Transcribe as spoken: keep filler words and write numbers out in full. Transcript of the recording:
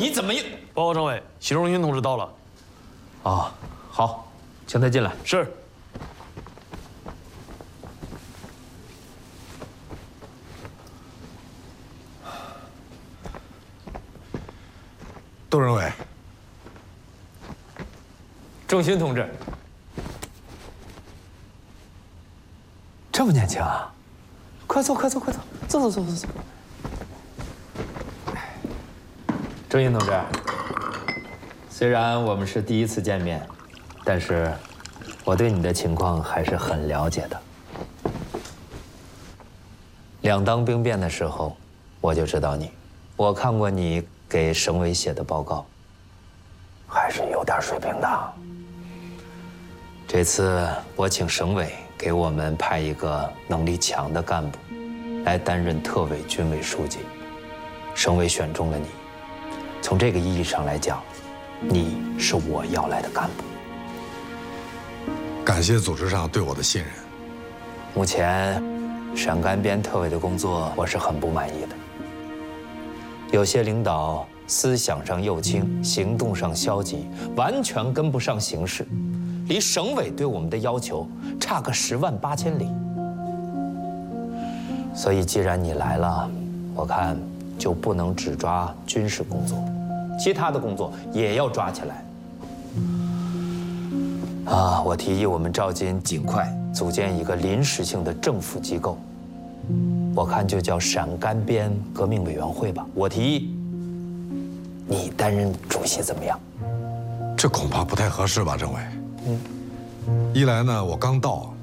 你怎么又…… 报告政委，习仲勋同志到了。 啊，好，请他进来。 是。 窦政委， 仲勋同志，这么年轻啊！快坐，快坐，快坐，坐坐坐坐坐。仲勋同志，虽然我们是第一次见面，但是我对你的情况还是很了解的。两当兵变的时候，我就知道你，我看过你给省委写的报告，还是有点水平的。这次我请省委给我们派一个能力强的干部，来担任特委军委书记，省委选中了你。从这个意义上来讲，你是我要来的干部。 感谢组织上对我的信任。 目前，陕甘边特委的工作我是很不满意的。有些领导思想上右倾，行动上消极，完全跟不上形势，离省委对我们的要求差个十万八千里。所以，既然你来了，我看就不能只抓军事工作，其他的工作也要抓起来。啊，我提议我们赵金尽快组建一个临时性的政府机构，我看就叫陕甘边革命委员会吧。我提议你担任主席怎么样？ 这恐怕不太合适吧，政委。嗯，一来呢，我刚到，